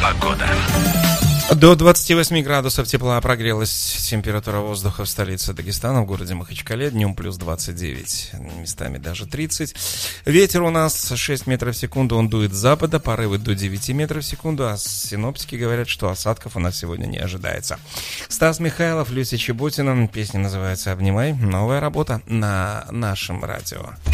Погода. До 28 градусов тепла прогрелась температура воздуха в столице Дагестана, в городе Махачкале. Днем плюс 29, местами даже 30. Ветер у нас 6 метров в секунду, он дует с запада, порывы до 9 метров в секунду, а синоптики говорят, что осадков у нас сегодня не ожидается. Стас Михайлов, Люся Чеботина, песня называется «Обнимай». Новая работа на нашем радио.